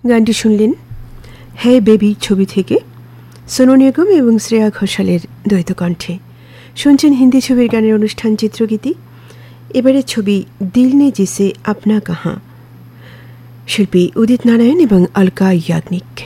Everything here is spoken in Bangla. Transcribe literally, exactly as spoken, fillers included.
গানটি শুনলেন হে বেবি ছবি থেকে সোনু নিগম এবং শ্রেয়া ঘোষালের দ্বৈত কণ্ঠে। শুনছেন হিন্দি ছবির গানের অনুষ্ঠান চিত্রগীতি। এবারে ছবি দিল নে জিসে আপনা কাহা, শিল্পী উদিত নারায়ণ এবং অলকা ইয়াগনিক।